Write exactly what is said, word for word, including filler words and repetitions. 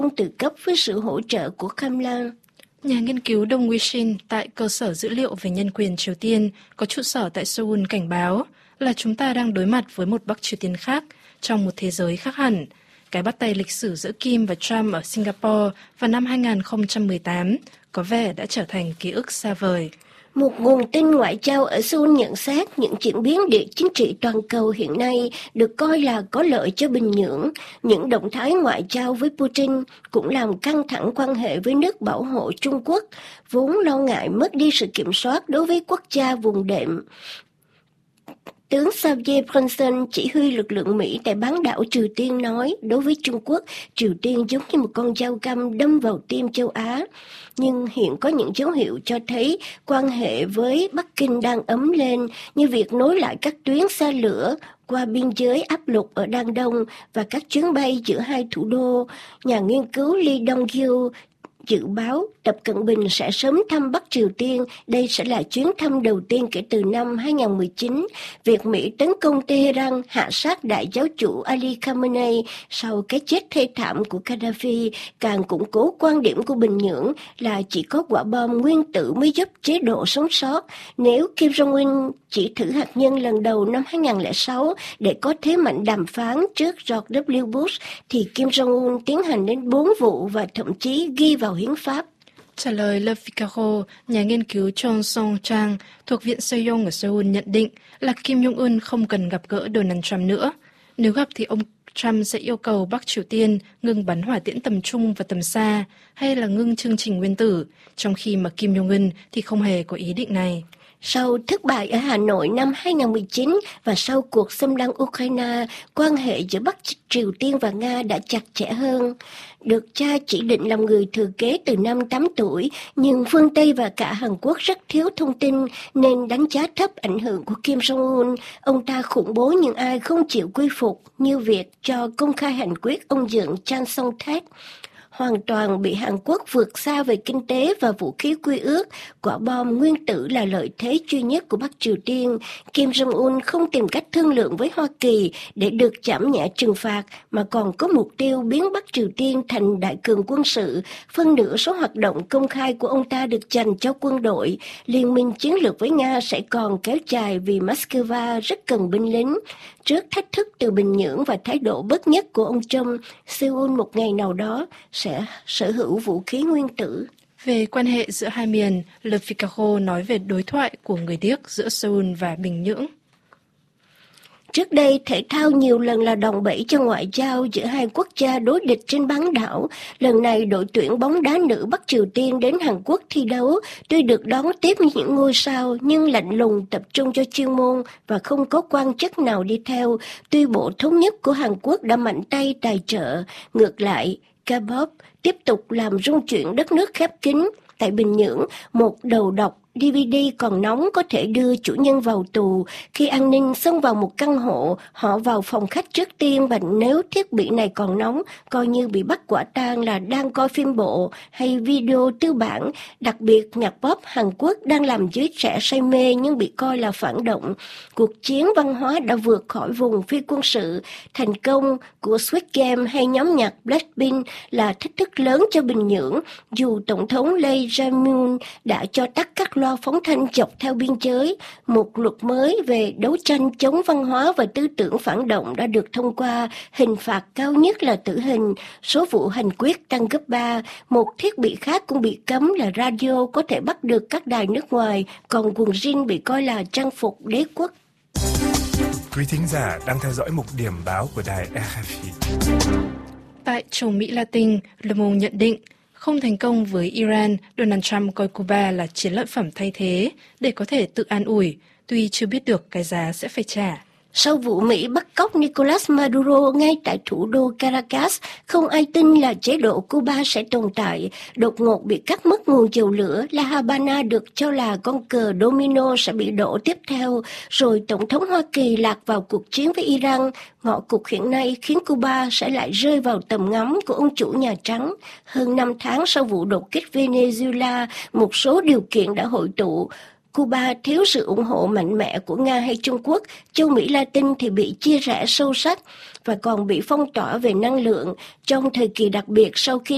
tự cấp với sự hỗ trợ của Kremlin. Nhà nghiên cứu Dong Wishin tại cơ sở dữ liệu về nhân quyền Triều Tiên có trụ sở tại Seoul cảnh báo là chúng ta đang đối mặt với một Bắc Triều Tiên khác trong một thế giới khác hẳn. Cái bắt tay lịch sử giữa Kim và Trump ở Singapore vào năm hai không một tám có vẻ đã trở thành ký ức xa vời. Một nguồn tin ngoại giao ở Seoul nhận xét những chuyển biến địa chính trị toàn cầu hiện nay được coi là có lợi cho Bình Nhưỡng. Những động thái ngoại giao với Putin cũng làm căng thẳng quan hệ với nước bảo hộ Trung Quốc, vốn lo ngại mất đi sự kiểm soát đối với quốc gia vùng đệm. Tướng Sergei Bronson, chỉ huy lực lượng Mỹ tại bán đảo Triều Tiên nói, đối với Trung Quốc, Triều Tiên giống như một con dao găm đâm vào tim châu Á. Nhưng hiện có những dấu hiệu cho thấy quan hệ với Bắc Kinh đang ấm lên, như việc nối lại các tuyến xe lửa qua biên giới áp lục ở Đan Đông và các chuyến bay giữa hai thủ đô. Nhà nghiên cứu Lee Dong-gyu dự báo Tập Cận Bình sẽ sớm thăm Bắc Triều Tiên. Đây sẽ là chuyến thăm đầu tiên kể từ năm hai không một chín. Việc Mỹ tấn công Tehran hạ sát đại giáo chủ Ali Khamenei sau cái chết thê thảm của Gaddafi càng củng cố quan điểm của Bình Nhưỡng là chỉ có quả bom nguyên tử mới giúp chế độ sống sót. Nếu Kim Jong-un chỉ thử hạt nhân lần đầu năm hai không không sáu để có thế mạnh đàm phán trước George W. Bush, thì Kim Jong-un tiến hành đến bốn vụ và thậm chí ghi vào hiến pháp. Trả lời Le Figaro, nhà nghiên cứu Chon Song Chang thuộc Viện Sejong ở Seoul nhận định là Kim Jong-un không cần gặp gỡ Donald Trump nữa. Nếu gặp thì ông Trump sẽ yêu cầu Bắc Triều Tiên ngừng bắn hỏa tiễn tầm trung và tầm xa hay là ngưng chương trình nguyên tử, trong khi mà Kim Jong-un thì không hề có ý định này. Sau thất bại ở Hà Nội năm hai không một chín và sau cuộc xâm lăng Ukraine, quan hệ giữa Bắc Triều Tiên và Nga đã chặt chẽ hơn. Được cha chỉ định làm người thừa kế từ năm tám tuổi, nhưng phương Tây và cả Hàn Quốc rất thiếu thông tin nên đánh giá thấp ảnh hưởng của Kim Jong-un. Ông ta khủng bố những ai không chịu quy phục, như việc cho công khai hành quyết ông dượng Chan Song-thaek. Hoàn toàn bị Hàn Quốc vượt xa về kinh tế và vũ khí quy ước, quả bom nguyên tử là lợi thế duy nhất của Bắc Triều Tiên. Kim Jong-un không tìm cách thương lượng với Hoa Kỳ để được giảm nhẹ trừng phạt, mà còn có mục tiêu biến Bắc Triều Tiên thành đại cường quân sự. Phân nửa số hoạt động công khai của ông ta được dành cho quân đội. Liên minh chiến lược với Nga sẽ còn kéo dài vì Moscow rất cần binh lính. Trước thách thức từ Bình Nhưỡng và thái độ bất nhất của ông Trump, Seoul một ngày nào đó sẽ sở hữu vũ khí nguyên tử. Về quan hệ giữa hai miền, Le Figaro nói về đối thoại của người điếc giữa Seoul và Bình Nhưỡng. Trước đây, thể thao nhiều lần là đòn bẩy cho ngoại giao giữa hai quốc gia đối địch trên bán đảo. Lần này, đội tuyển bóng đá nữ Bắc Triều Tiên đến Hàn Quốc thi đấu, tuy được đón tiếp những ngôi sao nhưng lạnh lùng, tập trung cho chuyên môn và không có quan chức nào đi theo. Tuy Bộ Thống nhất của Hàn Quốc đã mạnh tay tài trợ, ngược lại, K-pop tiếp tục làm rung chuyển đất nước khép kín. Tại Bình Nhưỡng, một đầu độc đê vê đê còn nóng có thể đưa chủ nhân vào tù. Khi an ninh xông vào một căn hộ, họ vào phòng khách trước tiên và nếu thiết bị này còn nóng, coi như bị bắt quả tang là đang coi phim bộ hay video tư bản. Đặc biệt, nhạc pop Hàn Quốc đang làm giới trẻ say mê nhưng bị coi là phản động. Cuộc chiến văn hóa đã vượt khỏi vùng phi quân sự. Thành công của Squid Game hay nhóm nhạc Blackpink là thách thức lớn cho Bình Nhưỡng, dù Tổng thống Lee Jae-myung đã cho tắt các loa phóng thanh dọc theo biên giới. Một luật mới về đấu tranh chống văn hóa và tư tưởng phản động đã được thông qua, hình phạt cao nhất là tử hình, số vụ hành quyết tăng gấp ba. Một thiết bị khác cũng bị cấm là radio có thể bắt được các đài nước ngoài, còn quần jean bị coi là trang phục đế quốc. Quý thính giả đang theo dõi mục điểm báo của đài rờ ép i. Tại châu Mỹ Latin, Le Monde nhận định, không thành công với Iran, Donald Trump coi Cuba là chiến lợi phẩm thay thế để có thể tự an ủi, tuy chưa biết được cái giá sẽ phải trả. Sau vụ Mỹ bắt cóc Nicolas Maduro ngay tại thủ đô Caracas, không ai tin là chế độ Cuba sẽ tồn tại. Đột ngột bị cắt mất nguồn dầu lửa, La Habana được cho là con cờ domino sẽ bị đổ tiếp theo, rồi Tổng thống Hoa Kỳ lạc vào cuộc chiến với Iran. Ngõ cụt hiện nay khiến Cuba sẽ lại rơi vào tầm ngắm của ông chủ Nhà Trắng. Hơn năm tháng sau vụ đột kích Venezuela, một số điều kiện đã hội tụ. Cuba thiếu sự ủng hộ mạnh mẽ của Nga hay Trung Quốc, châu Mỹ Latin thì bị chia rẽ sâu sắc và còn bị phong tỏa về năng lượng trong thời kỳ đặc biệt sau khi